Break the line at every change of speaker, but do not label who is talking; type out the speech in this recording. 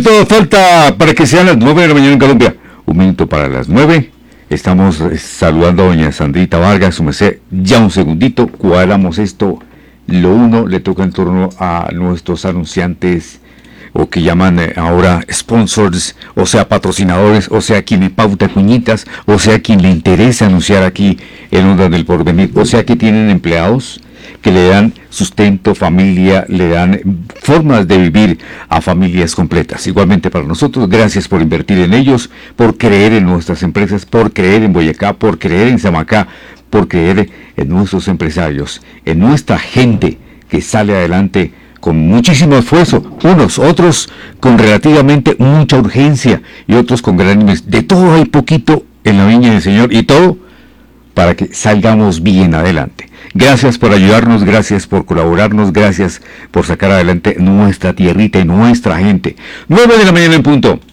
minuto falta para que sean las 9 de la mañana en Colombia. Un minuto para las 9. Estamos saludando a doña Sandrita Vargas, su merced. Ya un segundito, cuadramos esto. Lo uno le toca en torno a nuestros anunciantes, o que llaman ahora sponsors, o sea, patrocinadores, o sea, quien le pauta cuñitas, o sea, quien le interesa anunciar aquí en Ondas del Porvenir, o sea, que tienen empleados que le dan sustento, familia, le dan formas de vivir a familias completas. Igualmente para nosotros, gracias por invertir en ellos, por creer en nuestras empresas, por creer en Boyacá, por creer en Samacá, por creer en nuestros empresarios, en nuestra gente que sale adelante con muchísimo esfuerzo, unos, otros con relativamente mucha urgencia y otros con gran inversión. De todo hay poquito en la viña del Señor y todo para que salgamos bien adelante. Gracias por ayudarnos, gracias por colaborarnos, gracias por sacar adelante nuestra tierrita y nuestra gente. 9 de la mañana en punto.